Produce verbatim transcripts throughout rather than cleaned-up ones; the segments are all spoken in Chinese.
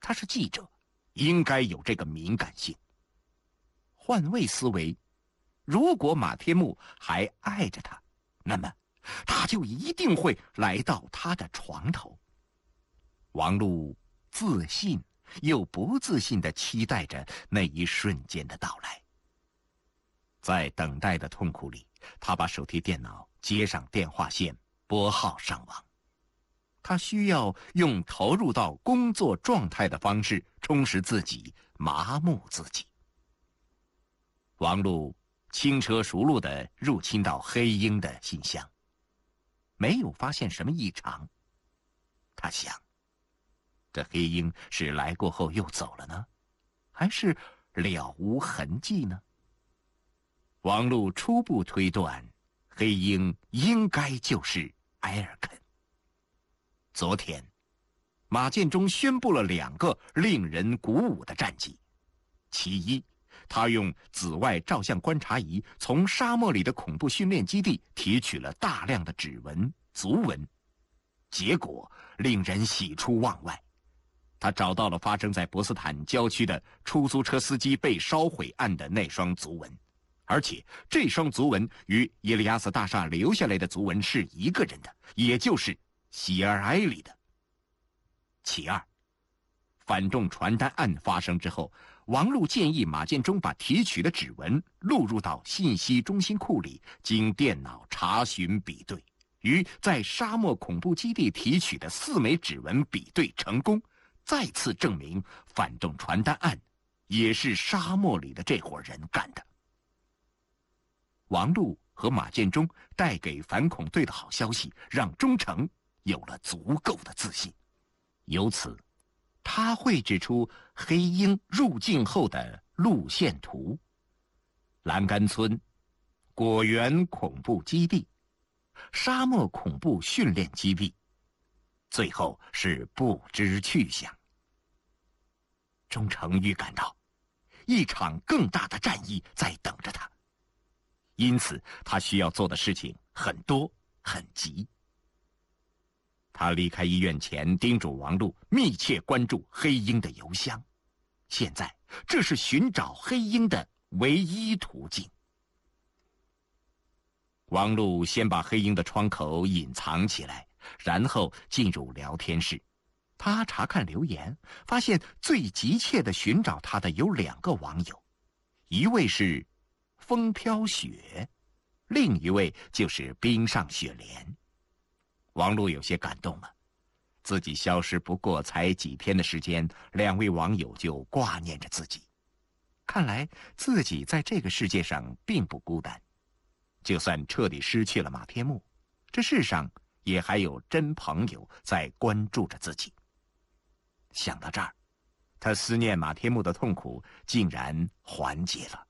他是记者，应该有这个敏感性。换位思维，如果马天木还爱着他，那么他就一定会来到他的床头。王璐自信又不自信地期待着那一瞬间的到来。在等待的痛苦里，他把手提电脑接上电话线，拨号上网。他需要用投入到工作状态的方式充实自己，麻木自己。王璐轻车熟路地入侵到黑鹰的信箱，没有发现什么异常。他想，这黑鹰是来过后又走了呢，还是了无痕迹呢？王璐初步推断，黑鹰应该就是埃尔肯。昨天，马建忠宣布了两个令人鼓舞的战绩。其一，他用紫外照相观察仪从沙漠里的恐怖训练基地提取了大量的指纹、足纹，结果令人喜出望外。他找到了发生在博斯坦郊区的出租车司机被烧毁案的那双足纹，而且这双足纹与伊利亚斯大厦留下来的足纹是一个人的，也就是希尔埃里的。其二，反动传单案发生之后，王璐建议马建忠把提取的指纹录入到信息中心库里，经电脑查询比对，与在沙漠恐怖基地提取的四枚指纹比对成功，再次证明反动传单案也是沙漠里的这伙人干的。王璐和马建忠带给反恐队的好消息，让忠诚有了足够的自信。由此，他绘制出黑鹰入境后的路线图：栏杆村、果园恐怖基地、沙漠恐怖训练基地，最后是不知去向。忠诚预感到，一场更大的战役在等着他，因此他需要做的事情很多很急。他离开医院前叮嘱王璐密切关注黑鹰的邮箱，现在这是寻找黑鹰的唯一途径。王璐先把黑鹰的窗口隐藏起来，然后进入聊天室。他查看留言，发现最急切地寻找他的有两个网友，一位是风飘雪，另一位就是冰上雪莲。王璐有些感动了，自己消失不过才几天的时间，两位网友就挂念着自己。看来自己在这个世界上并不孤单，就算彻底失去了马天木，这世上也还有真朋友在关注着自己。想到这儿，他思念马天木的痛苦竟然缓解了。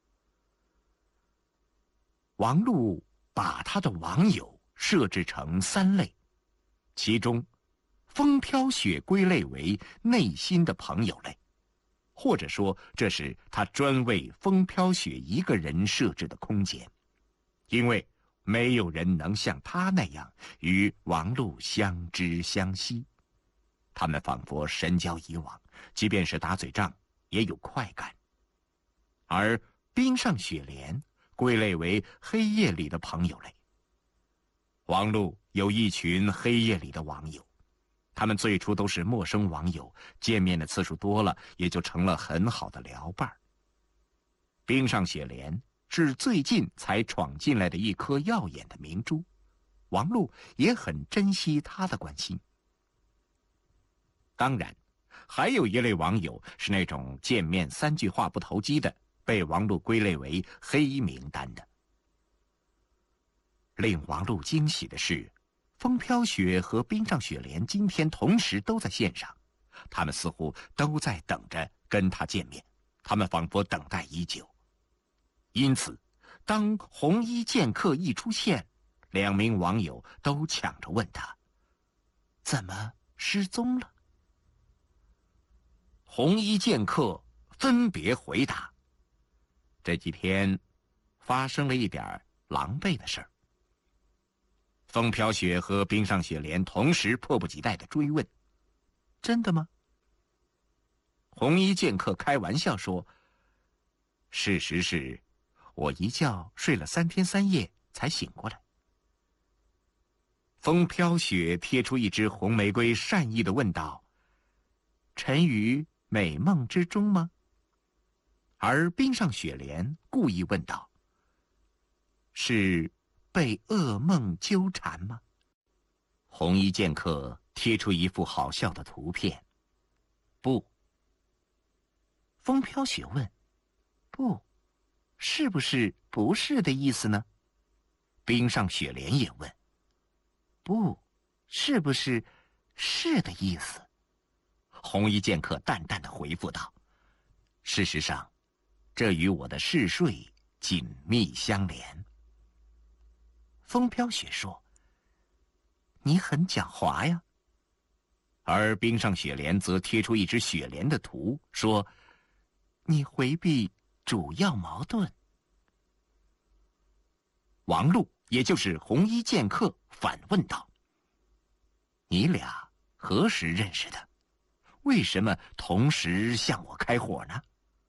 王璐把他的网友设置成三类，其中风飘雪归类为内心的朋友类，或者说这是他专为风飘雪一个人设置的空间，因为没有人能像他那样与王璐相知相惜，他们仿佛神交以往，即便是打嘴仗也有快感。而冰上雪莲归类为黑夜里的朋友类。王璐有一群黑夜里的网友，他们最初都是陌生网友，见面的次数多了，也就成了很好的聊伴。冰上雪莲是最近才闯进来的一颗耀眼的明珠，王璐也很珍惜他的关心。当然，还有一类网友是那种见面三句话不投机的，被王璐归类为黑名单的。令王璐惊喜的是，风飘雪和冰上雪莲今天同时都在线上，他们似乎都在等着跟他见面，他们仿佛等待已久。因此，当红衣剑客一出现，两名网友都抢着问他：怎么失踪了？红衣剑客分别回答：这几天发生了一点狼狈的事儿。风飘雪和冰上雪莲同时迫不及待地追问：真的吗？ 红衣剑客开玩笑说：“事实是，我一觉睡了三天三夜才醒过来。”风飘雪贴出一支红玫瑰，善意地问道：“沉于美梦之中吗？”而冰上雪莲故意问道：“是被噩梦纠缠吗？”红衣剑客贴出一幅好笑的图片。不。风飘雪问：“不，是不是不是的意思呢？”冰上雪莲也问：“不，是不是是的意思？”红衣剑客淡淡的回复道：“事实上，这与我的嗜睡紧密相连。”风飘雪说：“你很狡猾呀。”而冰上雪莲则贴出一只雪莲的图，说：“你回避主要矛盾。”王禄，也就是红衣剑客，反问道：“你俩何时认识的？为什么同时向我开火呢？”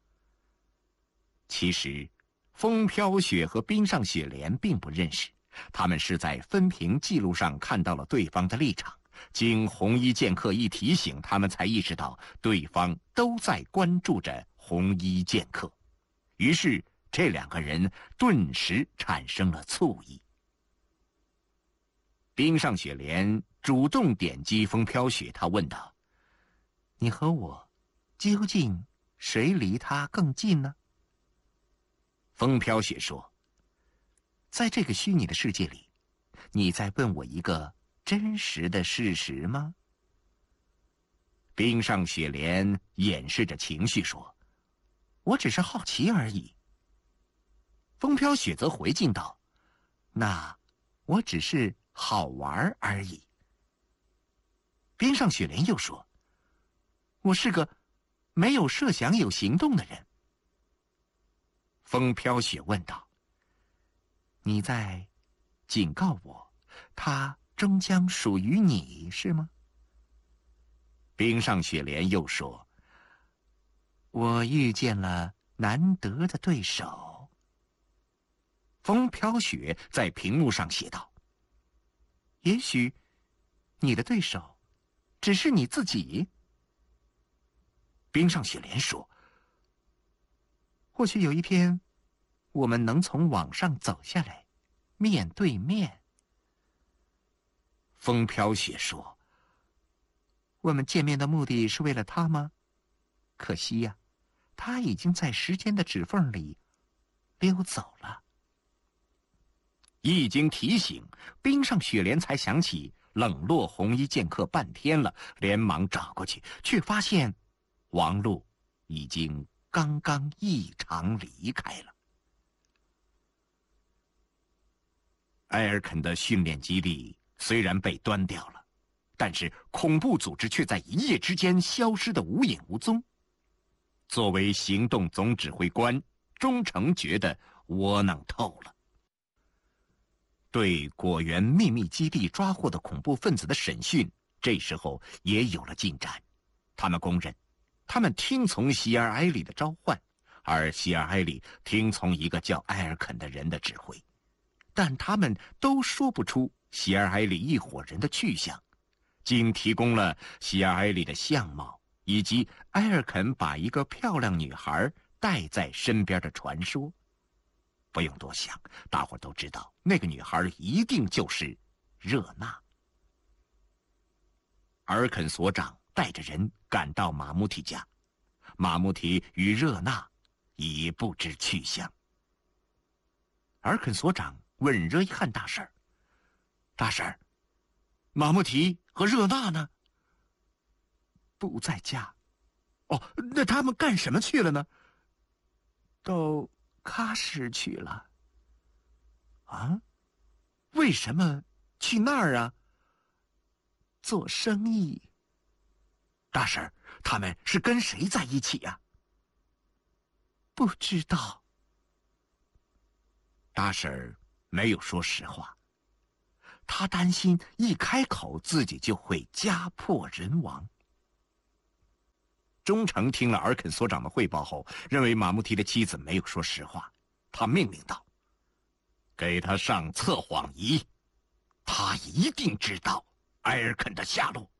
其实，风飘雪和冰上雪莲并不认识，他们是在分屏记录上看到了对方的立场，经红衣剑客一提醒，他们才意识到对方都在关注着红衣剑客，于是这两个人顿时产生了醋意。冰上雪莲主动点击风飘雪，他问道：“你和我，究竟谁离他更近呢？”风飘雪说：“在这个虚拟的世界里，你在问我一个真实的事实吗？”冰上雪莲掩饰着情绪说：“我只是好奇而已。”风飘雪则回敬道：“那我只是好玩而已。”冰上雪莲又说：“我是个没有设想有行动的人。”风飘雪问道：“你在警告我，他终将属于你，是吗？”冰上雪莲又说：“我遇见了难得的对手。”风飘雪在屏幕上写道：“也许你的对手只是你自己。”冰上雪莲说：“或许有一天，我们能从网上走下来，面对面。”风飘雪说：“我们见面的目的是为了他吗？可惜呀，他已经在时间的指缝里溜走了。”一经提醒，冰上雪莲才想起冷落红衣剑客半天了，连忙找过去，却发现王禄已经刚刚一场离开了。埃尔肯的训练基地虽然被端掉了，但是恐怖组织却在一夜之间消失得无影无踪。作为行动总指挥官，忠诚觉得窝囊透了。对果园秘密基地抓获的恐怖分子的审讯，这时候也有了进展。他们公认，他们听从希尔埃里的召唤，而希尔埃里听从一个叫埃尔肯的人的指挥，但他们都说不出希尔埃里一伙人的去向，仅提供了希尔埃里的相貌以及埃尔肯把一个漂亮女孩带在身边的传说。不用多想，大伙都知道那个女孩一定就是热娜。尔肯所长带着人赶到马穆提家，马穆提与热娜已不知去向。尔肯所长问热伊汉大婶：“大婶，马穆提和热娜呢？”“不在家。”“哦，那他们干什么去了呢？”“到喀什去了。”“啊？为什么去那儿啊？”“做生意。”“大婶，他们是跟谁在一起呀？”“不知道。”大婶没有说实话，她担心一开口自己就会家破人亡。 忠诚听了尔肯所长的汇报后，认为马穆提的妻子没有说实话，他命令道：“给他上测谎仪，他一定知道埃尔肯的下落。”